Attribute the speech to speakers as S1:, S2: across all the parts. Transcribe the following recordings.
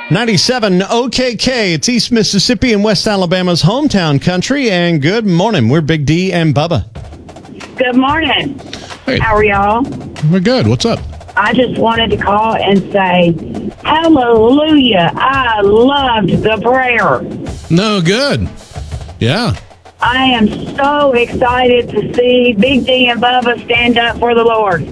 S1: 97 OKK. It's East Mississippi and West Alabama's hometown country. And good morning. We're Big D and Bubba.
S2: Good morning.
S3: Hey.
S2: How are y'all?
S3: We're good. What's up?
S2: I just wanted to call and say, hallelujah. I loved the prayer.
S3: No, good. Yeah.
S2: I am so excited to see Big D and Bubba stand up for the Lord.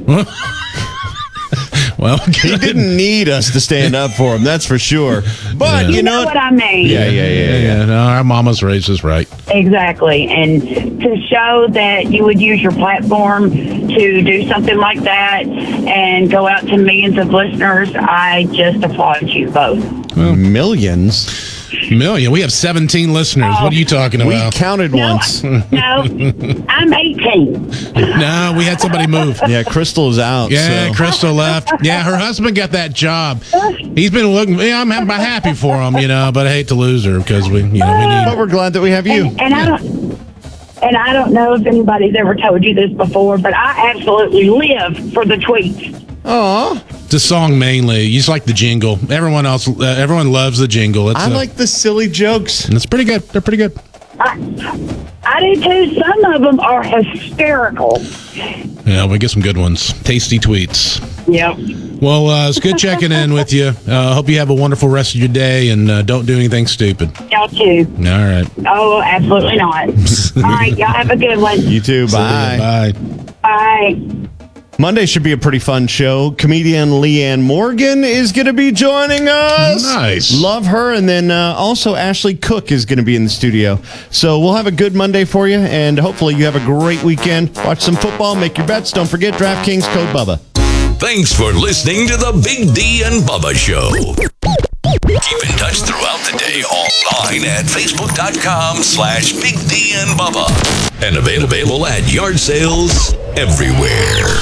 S3: Well,
S1: He didn't need us to stand up for him, that's for sure. But
S2: You know what I mean?
S3: Yeah. No, our mama's raised us right.
S2: Exactly. And to show that you would use your platform to do something like that and go out to millions of listeners, I just applaud you both.
S1: Millions.
S3: Million. We have 17 listeners. What are you talking
S1: We
S3: about?
S1: counted once.
S2: No, I'm 18.
S3: No, we had somebody move.
S1: Yeah, Crystal is out.
S3: Yeah,
S1: so.
S3: Crystal left. Yeah, her husband got that job. He's been looking. Yeah, I'm happy for him, but I hate to lose her because we need.
S1: But we're glad that we have you.
S2: And I don't know if anybody's ever told you this before, but I absolutely live for the tweets.
S1: Aw.
S3: The song mainly. You just like the jingle. Everyone loves the jingle.
S1: I like the silly jokes.
S3: It's pretty good. They're pretty good.
S2: I do too. Some of them are hysterical.
S3: Yeah, we get some good ones. Tasty tweets.
S2: Yep.
S3: Well, it's good checking in with you. Hope you have a wonderful rest of your day and don't do anything stupid.
S2: Y'all too.
S3: All right.
S2: Oh, absolutely not. All right. Y'all have a good one.
S1: You too. Bye.
S3: Bye.
S2: Bye.
S1: Monday should be a pretty fun show. Comedian Leanne Morgan is going to be joining us.
S3: Nice.
S1: Love her. And then also Ashley Cook is going to be in the studio. So we'll have a good Monday for you, and hopefully you have a great weekend. Watch some football, make your bets. Don't forget DraftKings code Bubba.
S4: Thanks for listening to the Big D and Bubba Show. Keep in touch throughout the day online at Facebook.com/Big D and Bubba. And available at yard sales everywhere.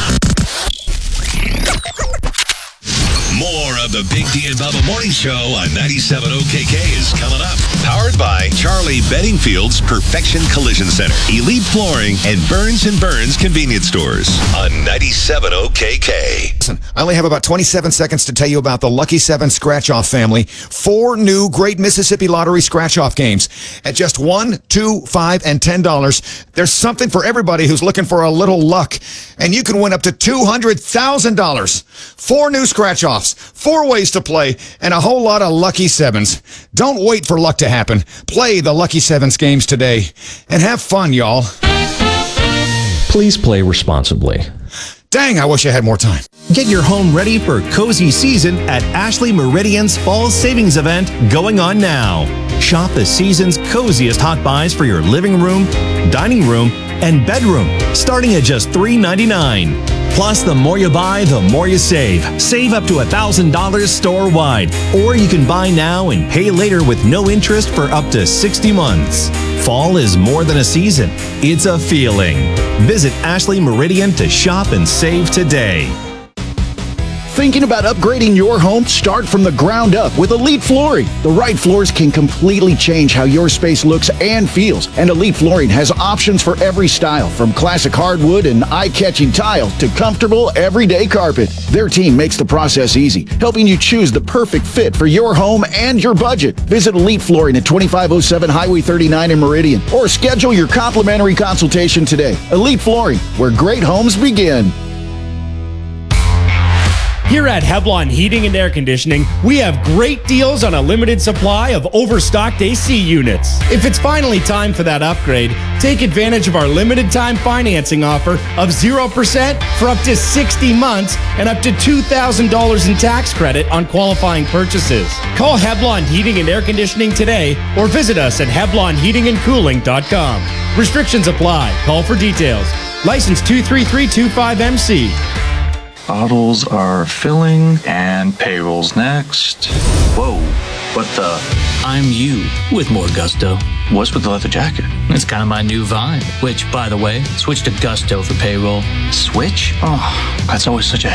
S4: More of the Big D and Bubba Morning Show on 97 OKK is coming up. Powered by Charlie Beddingfield's Perfection Collision Center, Elite Flooring, and Burns & Burns Convenience Stores on 97 OKK.
S5: Listen, I only have about 27 seconds to tell you about the Lucky 7 Scratch-Off family. 4 new Great Mississippi Lottery Scratch-Off games. At just $1, $2, $5, and $10, there's something for everybody who's looking for a little luck. And you can win up to $200,000. 4 new Scratch-Offs, 4 ways to play, and a whole lot of Lucky 7s. Don't wait for luck to happen. Play the Lucky 7s games today. And have fun, y'all.
S6: Please play responsibly.
S5: Dang, I wish I had more time.
S7: Get your home ready for cozy season at Ashley Meridian's Fall Savings Event going on now. Shop the season's coziest hot buys for your living room, dining room, and bedroom, starting at just $3.99. Plus, the more you buy, the more you save. Save up to $1,000 store-wide. Or you can buy now and pay later with no interest for up to 60 months. Fall is more than a season. It's a feeling. Visit Ashley Meridian to shop and save today.
S8: Thinking about upgrading your home? Start from the ground up with Elite Flooring. The right floors can completely change how your space looks and feels. And Elite Flooring has options for every style, from classic hardwood and eye-catching tile to comfortable everyday carpet. Their team makes the process easy, helping you choose the perfect fit for your home and your budget. Visit Elite Flooring at 2507 Highway 39 in Meridian, or schedule your complimentary consultation today. Elite Flooring, where great homes begin.
S9: Here at Heblon Heating and Air Conditioning, we have great deals on a limited supply of overstocked AC units. If it's finally time for that upgrade, take advantage of our limited time financing offer of 0% for up to 60 months and up to $2,000 in tax credit on qualifying purchases. Call Heblon Heating and Air Conditioning today or visit us at HeblonHeatingandCooling.com. Restrictions apply. Call for details. License 23325MC.
S10: Bottles are filling, and payroll's next. Whoa, what the?
S11: I'm you with more gusto.
S10: What's with the leather jacket?
S11: It's kind of my new vibe, which, by the way, switch to Gusto for payroll.
S10: Switch? Oh, that's always such a